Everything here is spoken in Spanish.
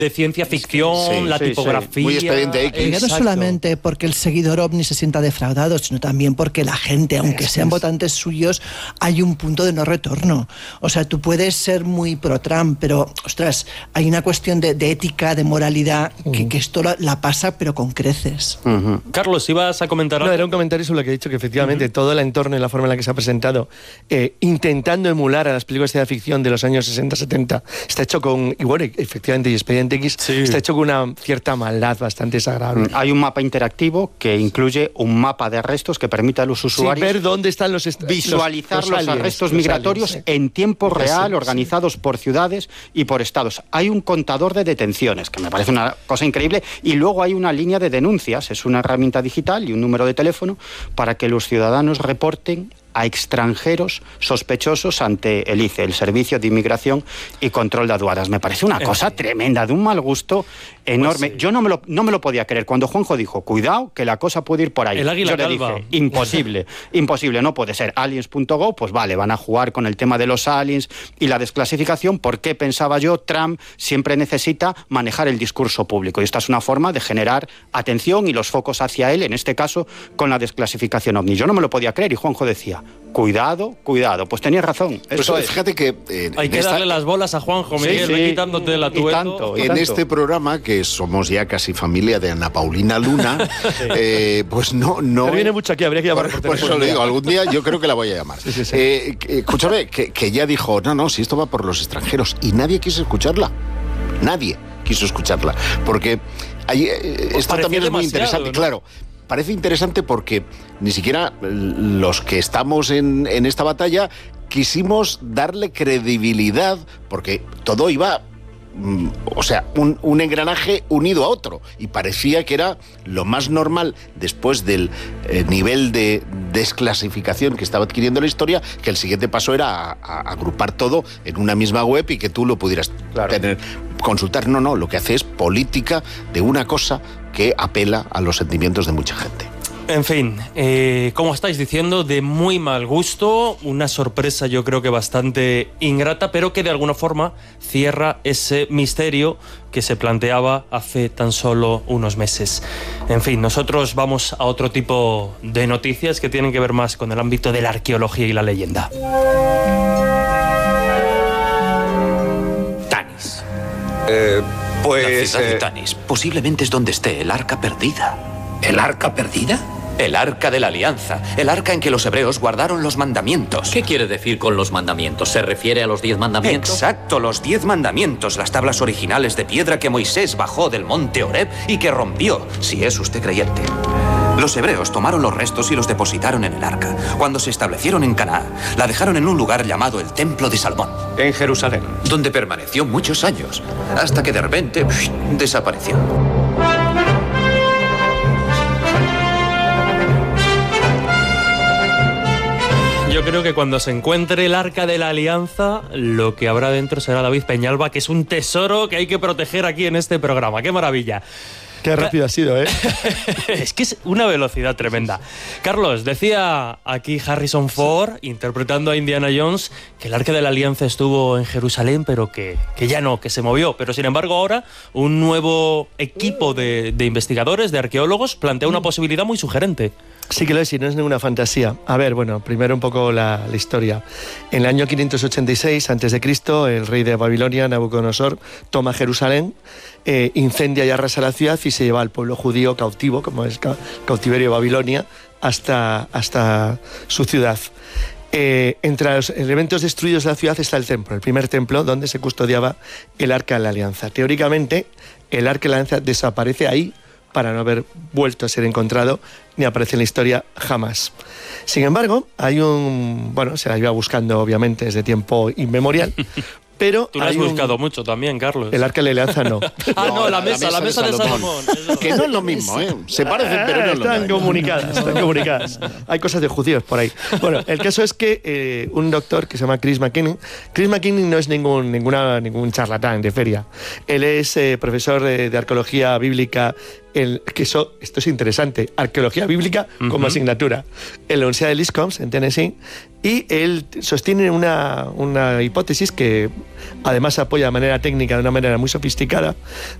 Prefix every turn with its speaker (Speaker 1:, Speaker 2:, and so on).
Speaker 1: de ciencia ficción, la tipografía...
Speaker 2: Muy Expediente X.
Speaker 3: No solamente porque el seguidor ovni se sienta defraudado, sino también porque la gente, aunque sean votantes suyos, hay un punto de no retorno. O sea, tú puedes ser muy pro-Trump, pero, ostras, hay una cuestión de ética, de moralidad, que esto la pasa, pero con creces.
Speaker 1: Carlos, ¿ibas a comentar algo?
Speaker 4: No, era un comentario sobre lo que he dicho, que efectivamente todo el entorno y la forma en la que se ha presentado, intentando emular a las películas de ciencia ficción de los años 60-70, está hecho con, y bueno, efectivamente, y Expediente X, está hecho con una cierta maldad bastante desagradable.
Speaker 5: Hay un mapa interactivo que incluye un mapa de arrestos que permite a los usuarios
Speaker 4: ver dónde están
Speaker 5: visualizar los arrestos migratorios en tiempo real, organizados por ciudades y por estados. Hay un contador de detenciones, que me parece una cosa increíble, y luego hay una línea de denuncias, es una herramienta digital y un número de teléfono para que los ciudadanos reporten a extranjeros sospechosos ante el ICE, el Servicio de Inmigración y Control de Aduanas. Me parece una cosa tremenda, de un mal gusto enorme. Pues sí. Yo no me lo podía creer. Cuando Juanjo dijo, cuidado, que la cosa puede ir por ahí.
Speaker 1: El águila
Speaker 5: yo le
Speaker 1: calva.
Speaker 5: dije, imposible, no puede ser. Aliens.go, pues vale, van a jugar con el tema de los aliens y la desclasificación, porque pensaba yo, Trump siempre necesita manejar el discurso público. Y esta es una forma de generar atención y los focos hacia él, en este caso, con la desclasificación ovni. Yo no me lo podía creer y Juanjo decía, cuidado, pues tenías razón.
Speaker 2: Pues fíjate que...
Speaker 1: hay que darle las bolas a Juanjo, Miguel, quitándote el atuendo.
Speaker 2: En este programa, que somos ya casi familia de Ana Paulina Luna, pues no...
Speaker 4: Pero viene mucho aquí, habría que llamar por
Speaker 2: eso lo digo, algún día yo creo que la voy a llamar. Escúchame, que ya dijo, no, si esto va por los extranjeros, y nadie quiso escucharla. Nadie quiso escucharla. Porque esto también es muy interesante, ¿no? Claro. Parece interesante porque ni siquiera los que estamos en esta batalla quisimos darle credibilidad, porque todo iba, o sea, un engranaje unido a otro, y parecía que era lo más normal después del nivel de desclasificación que estaba adquiriendo la historia, que el siguiente paso era agrupar todo en una misma web y que tú lo pudieras consultar. No, lo que hace es política de una cosa que apela a los sentimientos de mucha gente.
Speaker 1: En fin, como estáis diciendo, de muy mal gusto, una sorpresa yo creo que bastante ingrata, pero que de alguna forma cierra ese misterio que se planteaba hace tan solo unos meses. En fin, nosotros vamos a otro tipo de noticias que tienen que ver más con el ámbito de la arqueología y la leyenda.
Speaker 6: Tanis.
Speaker 7: Pues...
Speaker 6: La ciudad de Tanis. Posiblemente es donde esté el Arca Perdida.
Speaker 7: ¿El Arca Perdida?
Speaker 6: El Arca de la Alianza. El arca en que los hebreos guardaron los mandamientos.
Speaker 8: ¿Qué quiere decir con los mandamientos? ¿Se refiere a los 10 mandamientos?
Speaker 6: Exacto, los 10 mandamientos. Las tablas originales de piedra que Moisés bajó del monte Horeb y que rompió, si es usted creyente. Los hebreos tomaron los restos y los depositaron en el arca. Cuando se establecieron en Canaán, la dejaron en un lugar llamado el Templo de Salomón.
Speaker 7: En Jerusalén.
Speaker 6: Donde permaneció muchos años, hasta que de repente desapareció.
Speaker 1: Yo creo que cuando se encuentre el Arca de la Alianza, lo que habrá dentro será David Peñalba, que es un tesoro que hay que proteger aquí en este programa. ¡Qué maravilla!
Speaker 4: Qué rápido ha sido, ¿eh?
Speaker 1: Es que es una velocidad tremenda. Carlos, decía aquí Harrison Ford, interpretando a Indiana Jones, que el Arca de la Alianza estuvo en Jerusalén, pero que ya no, que se movió. Pero sin embargo ahora un nuevo equipo de investigadores, de arqueólogos, plantea una posibilidad muy sugerente.
Speaker 4: Sí que lo es, y no es ninguna fantasía. A ver, bueno, primero un poco la historia. En el año 586 a.C., el rey de Babilonia, Nabucodonosor, toma Jerusalén, incendia y arrasa la ciudad y se lleva al pueblo judío cautivo, como es cautiverio de Babilonia, hasta su ciudad. Entre los elementos destruidos de la ciudad está el templo, el primer templo donde se custodiaba el Arca de la Alianza. Teóricamente, el Arca de la Alianza desaparece ahí para no haber vuelto a ser encontrado ni aparece en la historia jamás. Sin embargo, se la iba buscando obviamente desde tiempo inmemorial, pero...
Speaker 1: Tú lo has buscado mucho también, Carlos.
Speaker 4: El Arca de la Alianza no.
Speaker 1: La mesa de Salomón.
Speaker 2: Que no es lo mismo, ¿eh? Se parecen, pero no es lo mismo.
Speaker 4: Están comunicadas. Hay cosas de judíos por ahí. Bueno, el caso es que un doctor que se llama Chris McKinney no es ningún charlatán de feria. Él es profesor de arqueología bíblica, esto es interesante, arqueología bíblica como asignatura, en la Universidad de Liscombe, en Tennessee, Y él sostiene una hipótesis que además apoya de manera técnica, de una manera muy sofisticada,